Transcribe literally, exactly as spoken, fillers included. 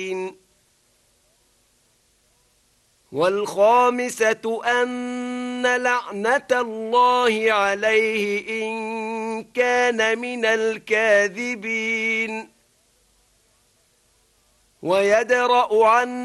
والخامسة أن لعنة الله عليه إن كان من الكاذبين ويدرأ عن